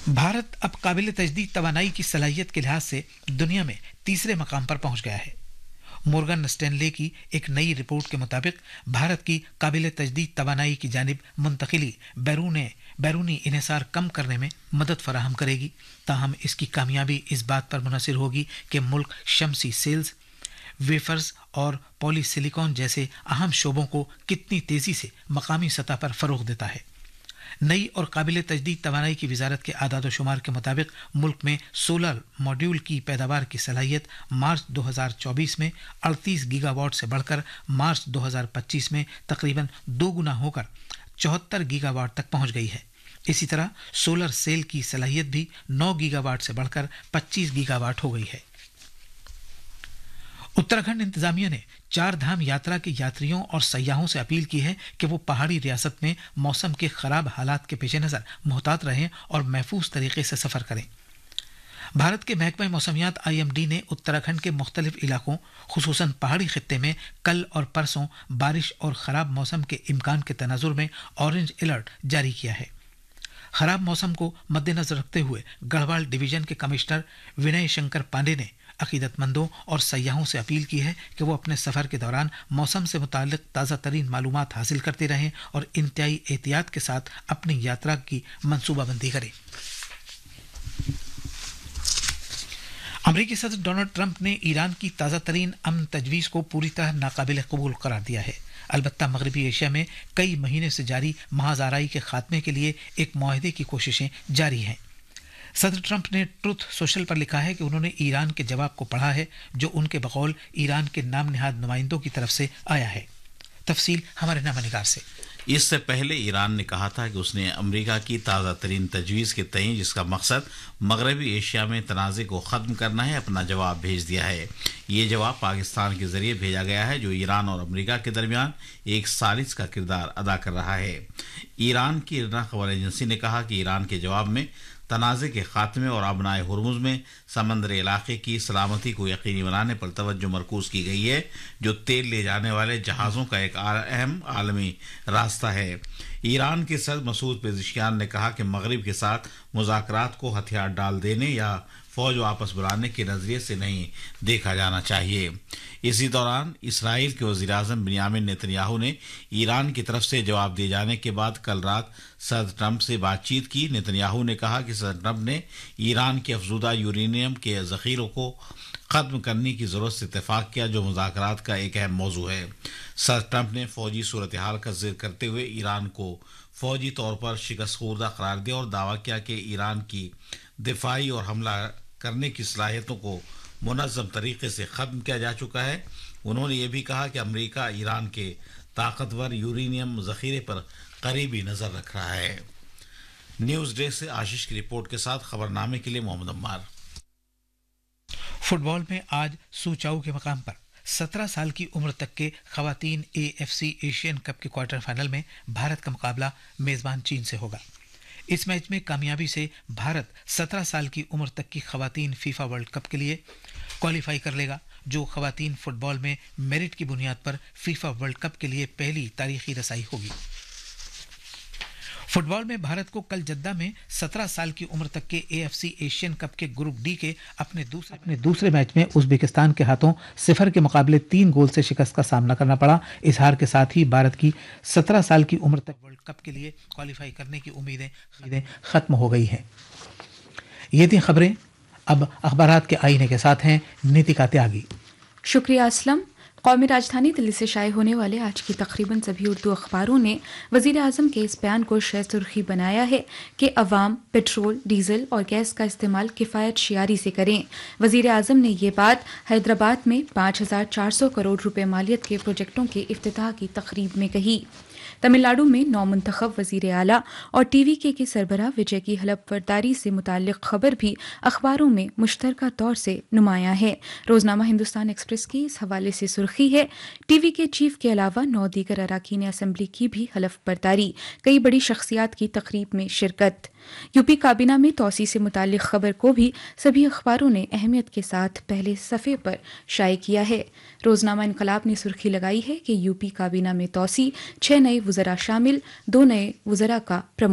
भारत अब काबिल तजदीद तवानाई की सलाहियत के लिहाज से दुनिया में तीसरे मकाम पर पहुंच गया है। मोर्गन स्टैनले की एक नई रिपोर्ट के मुताबिक भारत की काबिल तजदीद तवानाई की जानिब मुंतकिली बैरूनी इन्हिसार कम करने में मदद फराहम करेगी। ताहम इसकी कामयाबी इस बात पर मुनहसर होगी कि मुल्क शमसी सेल्स, वेफर्स और पॉलीसिलिकॉन जैसे अहम शोबों को कितनी तेजी से मकामी सतह पर फरोग देता है। नई और काबिल तजदीद तवानाई की वजारत के आदाद शुमार के मुताबिक मुल्क में सोलर मॉड्यूल की पैदावार की सलाहियत मार्च 2024 में 38 गीगावाट से बढ़कर मार्च 2025 में तकरीबन 2 गुना होकर 74 गीगावाट तक पहुंच गई है। इसी तरह सोलर सेल की सलाहियत भी 9 गीगावाट से बढ़कर 25 गीगावाट हो गई है। उत्तराखंड इंतजामिया ने चार धाम यात्रा के यात्रियों और सयाहों से अपील की है कि वो पहाड़ी रियासत में मौसम के खराब हालात के पेश नज़र मोहतात रहें और महफूज तरीके से सफ़र करें। भारत के महकमा मौसमियात IMD ने उत्तराखंड के मुख्तलिफ इलाकों खुसूसन पहाड़ी खित्ते में कल और परसों बारिश और ख़राब मौसम के इम्कान के तनाजुर में ऑरेंज अलर्ट जारी किया है। खराब मौसम को मद्देनजर रखते हुए गढ़वाल डिवीजन के कमिश्नर विनय शंकर पांडे ने अकीदतमंदों और सयाहों से अपील की है कि वो अपने सफ़र के दौरान मौसम से मुताल्लिक ताज़ा तरीन मालूमात हासिल करते रहें और इंतहाई एहतियात के साथ अपनी यात्रा की मंसूबाबंदी करें। अमरीकी सदर डोनाल्ड ट्रंप ने ईरान की ताज़ा तरीन अमन तजवीज़ को पूरी तरह नाकाबिल कबूल करार दिया है। अलबत्ता मगरबी एशिया में कई महीने से जारी महाज़ाराई के खात्मे के लिए एक मुआहदे की कोशिशें जारी हैं। सदर ट्रंप ने ट्रुथ सोशल पर लिखा है कि उन्होंने ईरान के जवाब को पढ़ा है जो उनके बकौल ईरान के नाम निहाद नुमाइंदों की तरफ से आया है। तफसील हमारे नामनिगार से। इससे पहले ईरान ने कहा था कि उसने अमेरिका की ताज़ा तरीन तजवीज़ के तय जिसका मकसद मगरबी एशिया में तनाज़े को ख़त्म करना है अपना जवाब भेज दिया है। ये जवाब पाकिस्तान के ज़रिए भेजा गया है जो ईरान और अमेरिका के दरमियान एक सालिस का किरदार अदा कर रहा है। ईरान की इरना खबर एजेंसी ने कहा कि ईरान के जवाब में तनाज़े के खात्मे और अबनाए हुर्मुज़ में समंदरी इलाके की सलामती को यकीनी बनाने पर तवज्जो मरकूज़ की गई है जो तेल ले जाने वाले जहाज़ों का एक अहम आलमी रास्ता है। ईरान के सदर मसूद पेज़ेश्कियान ने कहा कि मगरिब के साथ मुज़ाकरात को हथियार डाल देने या फ़ौज वापस बुलाने के नज़रिए से नहीं देखा जाना चाहिए। इसी दौरान इसराइल के वज़ीर-ए-आज़म बिन्यामिन नेतन्याहू ने ईरान की तरफ से जवाब दिए जाने के बाद कल रात सदर ट्रंप से बातचीत की। नेतन्याहू ने कहा कि सदर ट्रंप ने ईरान के अफज़ूदा यूरेनियम के ज़ख़ीरों को ख़त्म करने की ज़रूरत से इत्तेफ़ाक़ किया जो मुज़ाकरात का एक अहम मौजू है। सदर ट्रंप ने फ़ौजी सूरत हाल का ज़िक्र करते हुए ईरान को फ़ौजी तौर पर शिकस्त खुर्दा करार दिया और दावा किया कि ईरान की दिफाई और हमला करने की सलाहियतों को मुनज़्ज़म तरीके से ख़त्म किया जा चुका है। उन्होंने ये भी कहा कि अमेरिका ईरान के ताकतवर यूरेनियम ज़ख़ीरे पर करीबी नज़र रख रहा है। न्यूज़ डे से आशीष की रिपोर्ट के साथ खबरनामे के लिए मोहम्मद अम्मार। फुटबॉल में आज सूचाऊ के मकाम पर 17 साल की उम्र तक के खवातीन AFC एशियन कप के क्वार्टर फाइनल में भारत का मुकाबला मेज़बान चीन से होगा। इस मैच में कामयाबी से भारत 17 साल की उम्र तक की खवातीन फीफा वर्ल्ड कप के लिए क्वालिफाई कर लेगा जो खवातीन फुटबॉल में मेरिट की बुनियाद पर फीफा वर्ल्ड कप के लिए पहली तारीखी रसाई होगी। फुटबॉल में भारत को कल जद्दा में 17 साल की उम्र तक के AFC एशियन कप के ग्रुप डी के अपने दूसरे मैच में उज़्बेकिस्तान के हाथों 0 के मुकाबले 3 गोल से शिकस्त का सामना करना पड़ा। इस हार के साथ ही भारत की 17 साल की उम्र तक वर्ल्ड कप के लिए क्वालिफाई करने की उम्मीदें खत्म हो गई हैं। ये थी खबरें। अब अखबारात के आईने के साथ हैं नीतिका त्यागी। शुक्रिया असलम। कौमी राजधानी दिल्ली से शाये होने वाले आज की तकरीबन सभी उर्दू अखबारों ने वज़ीर आज़म के इस बयान को शह सुर्खी बनाया है कि अवाम पेट्रोल, डीजल और गैस का इस्तेमाल किफ़ायत शियारी से करें। वज़ीर आज़म ने ये बात हैदराबाद में 5400 करोड़ रुपए मालियत के प्रोजेक्टों के इफ्तिताह की तकरीब में कही। तमिलनाडु में नौमुंतखब वज़ीर आला और TVK के सरबराह विजय की हलफबरदारी से मुताल्लिक़ खबर भी अखबारों में मुश्तरका तौर से नुमायां है। रोज़नामा हिंदुस्तान एक्सप्रेस की इस हवाले से सुर्खी है TVK चीफ के अलावा 9 दीगर अराकीन असम्बली की भी हलफबरदारी, कई बड़ी शख्सियात की तकरीब में शिरकत। यूपी काबीना में तौसी से मुताल्लिक़ खबर को भी सभी अखबारों ने अहमियत के साथ पहले सफ़े पर शाये किया है। रोज़नामा इनकलाब ने सुर्खी लगाई है कि यूपी काबीना में तौसी, 6 नए वज़रा शामिल, 2 नए वज़रा का प्रमोशन।